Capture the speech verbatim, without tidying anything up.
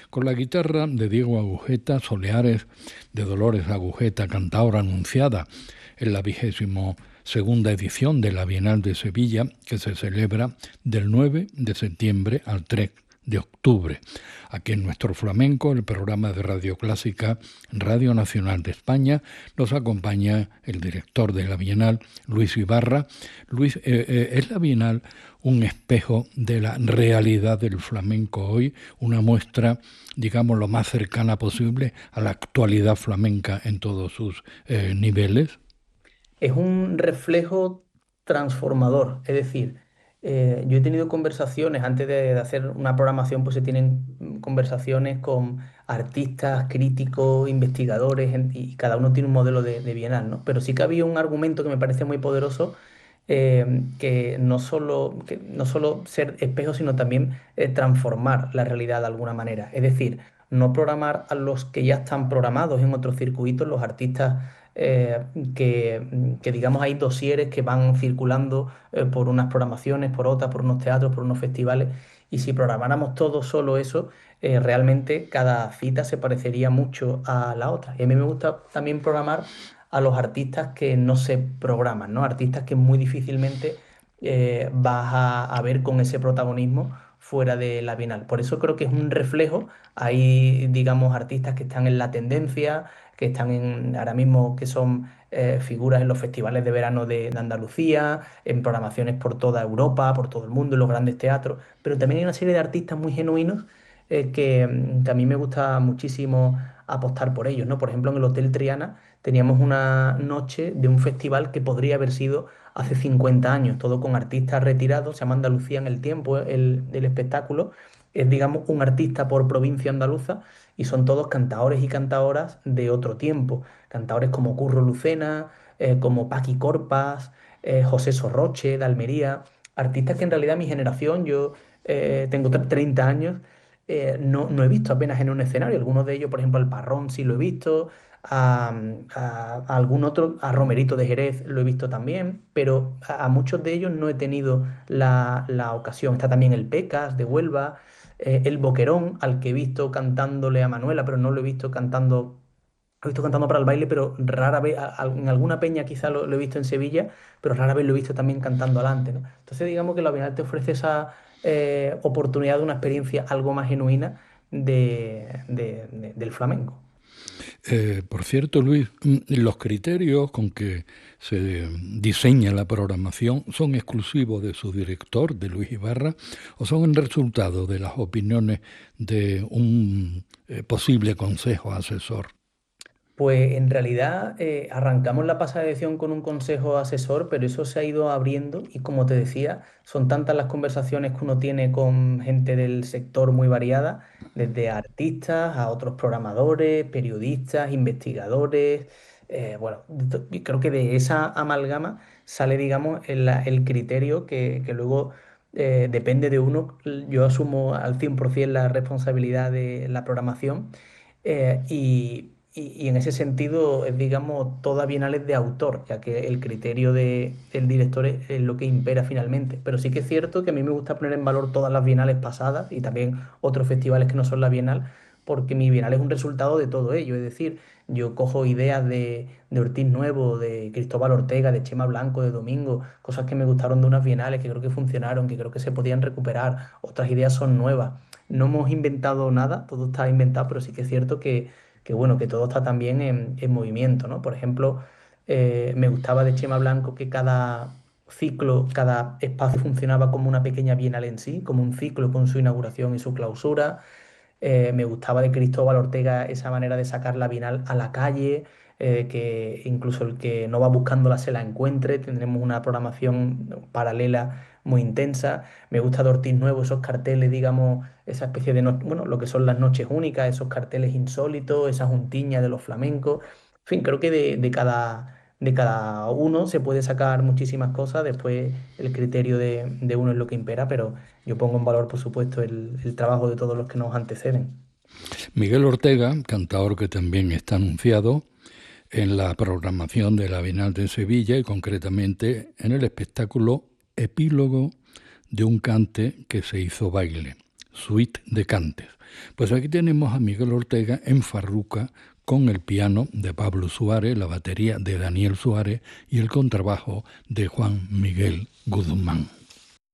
con la guitarra de Diego Agujeta, Soleares de Dolores Agujeta, cantaora anunciada en la vigésimo segunda edición de la Bienal de Sevilla, que se celebra del nueve de septiembre al tres de octubre. Aquí en Nuestro Flamenco, el programa de Radio Clásica, Radio Nacional de España, nos acompaña el director de la Bienal, Luis Ibarra. Luis, eh, eh, ¿es la Bienal un espejo de la realidad del flamenco hoy, una muestra, digamos, lo más cercana posible a la actualidad flamenca en todos sus eh, niveles? Es un reflejo transformador, es decir, eh, yo he tenido conversaciones, antes de, de hacer una programación, pues se tienen mm, conversaciones con artistas, críticos, investigadores, en- y cada uno tiene un modelo de, de bienal, ¿no? Pero sí que había un argumento que me parece muy poderoso, eh, que no solo, que no solo ser espejo, sino también eh, transformar la realidad de alguna manera. Es decir, no programar a los que ya están programados en otros circuitos, los artistas eh, que, que, digamos, hay dosieres que van circulando eh, por unas programaciones, por otras, por unos teatros, por unos festivales. Y si programáramos todo solo eso, eh, realmente cada cita se parecería mucho a la otra. Y a mí me gusta también programar a los artistas que no se programan, ¿no? Artistas que muy difícilmente eh, vas a, a ver con ese protagonismo fuera de la Bienal. Por eso creo que es un reflejo. Hay, digamos, artistas que están en la tendencia, que están en, ahora mismo, que son eh, figuras en los festivales de verano de, de Andalucía, en programaciones por toda Europa, por todo el mundo, en los grandes teatros, pero también hay una serie de artistas muy genuinos eh, que, mm, que a mí me gusta muchísimo apostar por ellos, ¿no? Por ejemplo, en el Hotel Triana teníamos una noche de un festival que podría haber sido hace cincuenta años, todo con artistas retirados, se llama Andalucía en el tiempo, el, el espectáculo, es, digamos, un artista por provincia andaluza y son todos cantaores y cantaoras de otro tiempo. Cantaores como Curro Lucena, eh, como Paqui Corpas, eh, José Sorroche de Almería, artistas que en realidad mi generación, yo eh, tengo tre- treinta años, eh, no, no he visto apenas en un escenario. Algunos de ellos, por ejemplo, al Parrón sí lo he visto, a, a- a algún otro, a Romerito de Jerez lo he visto también, pero a, a muchos de ellos no he tenido la, la ocasión. Está también el Pecas de Huelva, eh, el Boquerón, al que he visto cantándole a Manuela, pero no lo he visto cantando, lo he visto cantando para el baile, pero rara vez, a- a- en alguna peña quizá lo, lo he visto en Sevilla, pero rara vez lo he visto también cantando alante, ¿no? Entonces digamos que la Bienal te ofrece esa eh, oportunidad de una experiencia algo más genuina de- de- de- del flamenco. Eh, por cierto, Luis, mm, los criterios con que se diseña la programación son exclusivos de su director, de Luis Ibarra, o son el resultado de las opiniones de un eh, posible consejo asesor. Pues en realidad eh, arrancamos la pasada edición con un consejo asesor, pero eso se ha ido abriendo y como te decía, son tantas las conversaciones que uno tiene con gente del sector muy variada, desde artistas a otros programadores, periodistas, investigadores. Eh, bueno, de to- y creo que de esa amalgama sale, digamos, el, el criterio que, que luego eh, depende de uno. Yo asumo al cien por ciento la responsabilidad de la programación eh, y, y- y en ese sentido, eh, digamos, toda bienal es de autor, ya que el criterio de- del director es, es lo que impera finalmente. Pero sí que es cierto que a mí me gusta poner en valor todas las bienales pasadas y también otros festivales que no son la bienal, porque mi bienal es un resultado de todo ello. Es decir, yo cojo ideas de, de Ortiz Nuevo, de Cristóbal Ortega, de Chema Blanco, de Domingo, cosas que me gustaron de unas bienales, que creo que funcionaron, que creo que se podían recuperar. Otras ideas son nuevas. No hemos inventado nada, todo está inventado, pero sí que es cierto que, que, bueno, que todo está también en, en movimiento, ¿no? Por ejemplo, eh, me gustaba de Chema Blanco que cada ciclo, cada espacio funcionaba como una pequeña bienal en sí, como un ciclo con su inauguración y su clausura. Eh, me gustaba de Cristóbal Ortega esa manera de sacar la Bienal a la calle, eh, que incluso el que no va buscándola se la encuentre. Tendremos una programación paralela muy intensa. Me gusta de Ortiz Nuevo esos carteles, digamos, esa especie de, no- bueno, lo que son las noches únicas, esos carteles insólitos, esa juntiña de los flamencos. En fin, creo que de, de cada, de cada uno se puede sacar muchísimas cosas. Después el criterio de, de uno es lo que impera, pero yo pongo en valor, por supuesto, el, el trabajo de todos los que nos anteceden. Miguel Ortega, cantador que también está anunciado en la programación de la Bienal de Sevilla y concretamente en el espectáculo Epílogo de un cante que se hizo baile. Suite de Cantes. Pues aquí tenemos a Miguel Ortega en Farruca con el piano de Pablo Suárez, la batería de Daniel Suárez y el contrabajo de Juan Miguel Guzmán.